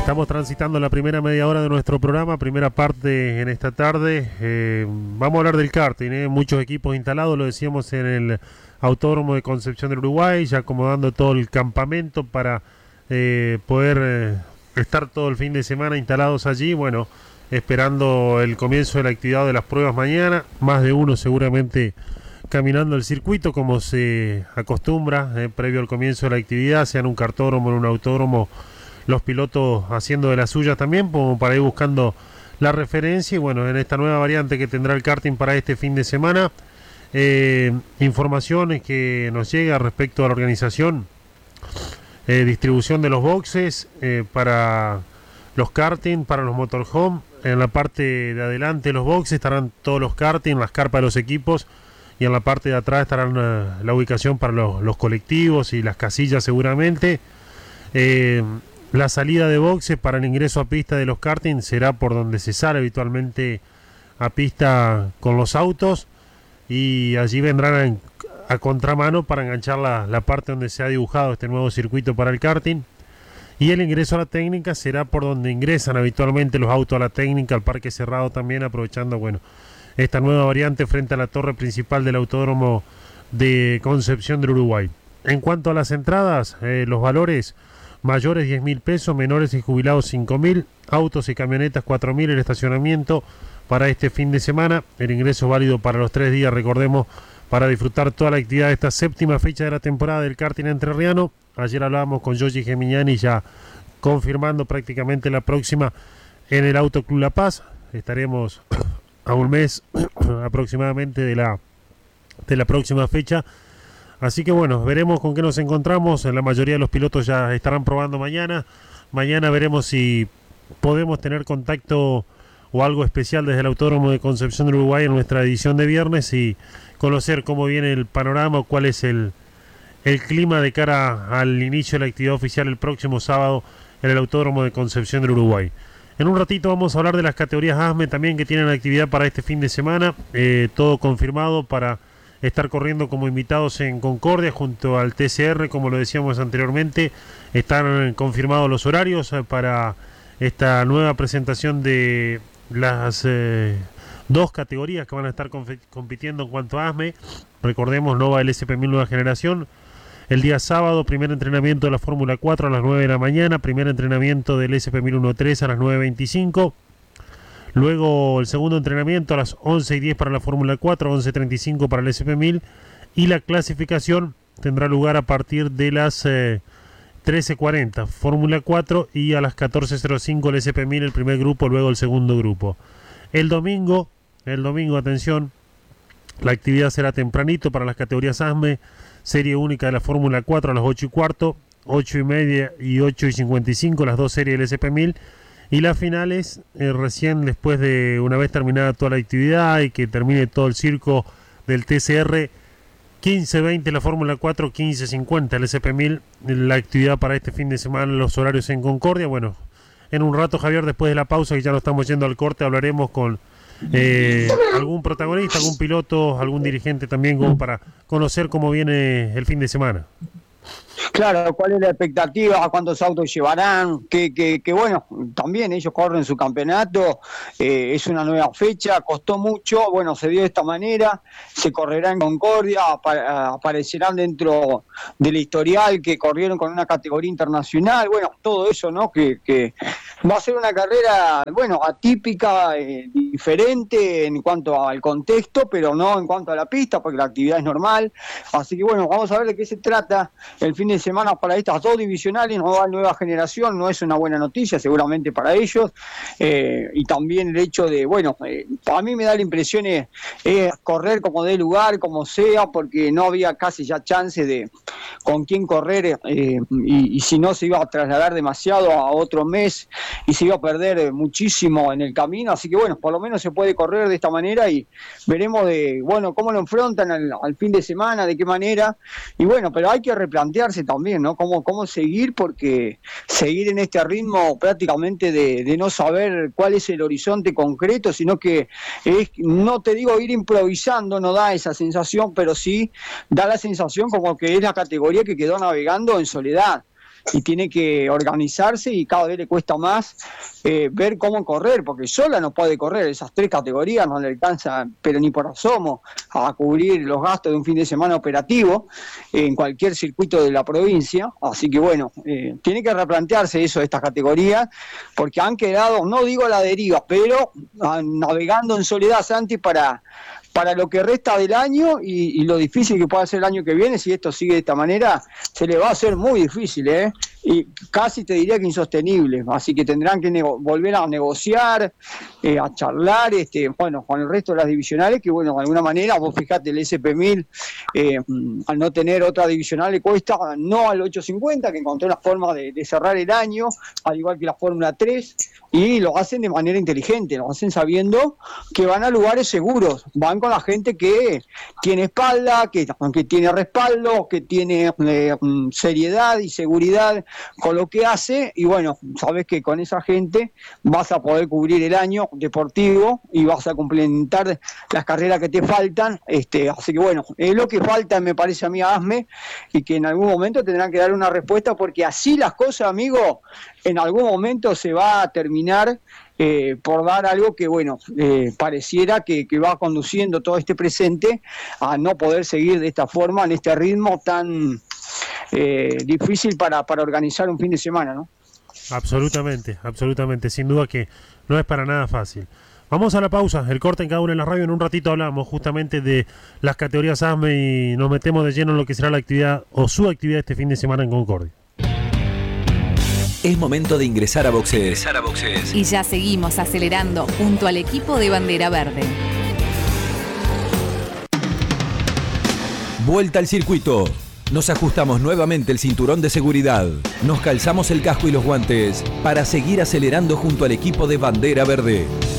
Estamos transitando la primera media hora de nuestro programa, primera parte en esta tarde. Vamos a hablar del karting, muchos equipos instalados, lo decíamos en el Autódromo de Concepción del Uruguay, ya acomodando todo el campamento para poder estar todo el fin de semana instalados allí. Bueno, esperando el comienzo de la actividad de las pruebas mañana, más de uno seguramente caminando el circuito como se acostumbra previo al comienzo de la actividad, sea en un kartódromo o en un autódromo, los pilotos haciendo de las suyas también, como para ir buscando la referencia. Y bueno, en esta nueva variante que tendrá el karting para este fin de semana, informaciones que nos llega respecto a la organización, distribución de los boxes para los karting, para los motorhome. En la parte de adelante de los boxes estarán todos los karting, las carpas de los equipos, y en la parte de atrás estarán la ubicación para los colectivos y las casillas seguramente. La salida de boxes para el ingreso a pista de los karting será por donde se sale habitualmente a pista con los autos, y allí vendrán a contramano para enganchar la parte donde se ha dibujado este nuevo circuito para el karting. Y el ingreso a la técnica será por donde ingresan habitualmente los autos a la técnica, al parque cerrado también, aprovechando esta nueva variante frente a la torre principal del Autódromo de Concepción del Uruguay. En cuanto a las entradas, los valores: mayores 10.000 pesos, menores y jubilados 5.000, autos y camionetas 4.000, el estacionamiento para este fin de semana. El ingreso es válido para los 3 días, recordemos, para disfrutar toda la actividad de esta séptima fecha de la temporada del karting entrerriano. Ayer hablábamos con Yoshi Gemignani, ya confirmando prácticamente la próxima en el Auto Club La Paz. Estaremos a un mes aproximadamente de la próxima fecha. Así que bueno, veremos con qué nos encontramos. La mayoría de los pilotos ya estarán probando mañana. Mañana veremos si podemos tener contacto o algo especial desde el Autódromo de Concepción del Uruguay en nuestra edición de viernes, y conocer cómo viene el panorama, cuál es el clima de cara al inicio de la actividad oficial el próximo sábado en el Autódromo de Concepción del Uruguay. En un ratito vamos a hablar de las categorías ASME también que tienen actividad para este fin de semana. Todo confirmado para estar corriendo como invitados en Concordia junto al TCR, como lo decíamos anteriormente. Están confirmados los horarios para esta nueva presentación de las dos categorías que van a estar compitiendo en cuanto a ASME. Recordemos, Nova LSP1000 Nueva Generación. El día sábado, primer entrenamiento de la Fórmula 4 a las 9 de la mañana, primer entrenamiento del SP1013 a las 9:25. Luego el segundo entrenamiento a las 11:10 para la Fórmula 4, 11:35 para el SP1000, y la clasificación tendrá lugar a partir de las 13:40 Fórmula 4, y a las 14:05 el SP1000 el primer grupo, luego el segundo grupo. El domingo, atención, la actividad será tempranito para las categorías ASME, serie única de la Fórmula 4 a las 8:15, 8:30 y 8:55, las dos series del SP1000. Y las finales recién después de una vez terminada toda la actividad y que termine todo el circo del TCR, 15:20 la Fórmula 4, 15:50 el SP1000. La actividad para este fin de semana, los horarios en Concordia. Bueno, en un rato, Javier, después de la pausa, que ya no estamos yendo al corte, hablaremos con algún protagonista, algún piloto, algún dirigente también, como para conocer cómo viene el fin de semana. Claro, cuál es la expectativa, cuántos autos llevarán, que bueno, también ellos corren su campeonato, es una nueva fecha, costó mucho, bueno, se dio de esta manera, se correrá en Concordia, aparecerán dentro del historial que corrieron con una categoría internacional, bueno, todo eso, ¿no? Que va a ser una carrera, bueno, atípica, diferente en cuanto al contexto, pero no en cuanto a la pista, porque la actividad es normal, así que bueno, vamos a ver de qué se trata el fin de semana para estas dos divisionales. Nueva generación, no es una buena noticia seguramente para ellos, y también el hecho de, bueno, a mí me da la impresión es correr como dé lugar, como sea, porque no había casi ya chance de con quién correr, y si no se iba a trasladar demasiado a otro mes y se iba a perder muchísimo en el camino, así que bueno, por lo menos se puede correr de esta manera y veremos bueno, cómo lo enfrentan al fin de semana, de qué manera, y bueno, pero hay que replantearse también, ¿no? Cómo seguir, porque seguir en este ritmo prácticamente de no saber cuál es el horizonte concreto, sino que es, no te digo ir improvisando, no da esa sensación, pero sí da la sensación como que es la categoría que quedó navegando en soledad. y tiene que organizarse y cada vez le cuesta más ver cómo correr, porque sola no puede correr, esas 3 categorías no le alcanza, pero ni por asomo, a cubrir los gastos de un fin de semana operativo en cualquier circuito de la provincia. Así que bueno, tiene que replantearse eso de estas categorías, porque han quedado, no digo a la deriva, pero navegando en soledad, Santi, para lo que resta del año y lo difícil que puede ser el año que viene. Si esto sigue de esta manera, se le va a hacer muy difícil, y casi te diría que insostenible, así que tendrán que volver a negociar, a charlar, bueno, con el resto de las divisionales, que bueno, de alguna manera, vos fijate, el SP1000, al no tener otra divisional, le cuesta, no al 850, que encontró una forma de cerrar el año, al igual que la Fórmula 3, y lo hacen de manera inteligente, lo hacen sabiendo que van a lugares seguros, van con la gente que tiene espalda, que tiene respaldo, que tiene seriedad y seguridad con lo que hace, y bueno, sabes que con esa gente vas a poder cubrir el año deportivo y vas a complementar las carreras que te faltan, así que bueno, es lo que falta, me parece a mí, a ASME, y que en algún momento tendrán que dar una respuesta, porque así las cosas, amigo, en algún momento se va a terminar por dar algo que, bueno, pareciera que va conduciendo todo este presente a no poder seguir de esta forma, en este ritmo tan difícil para organizar un fin de semana, ¿no? Absolutamente, absolutamente, sin duda que no es para nada fácil. Vamos a la pausa, el corte en Cada Uno en la Radio. En un ratito hablamos justamente de las categorías ASME y nos metemos de lleno en lo que será la actividad o su actividad este fin de semana en Concordia. Es momento de ingresar a boxes. Y ya seguimos acelerando junto al equipo de Bandera Verde. Vuelta al circuito. Nos ajustamos nuevamente el cinturón de seguridad. Nos calzamos el casco y los guantes para seguir acelerando junto al equipo de Bandera Verde.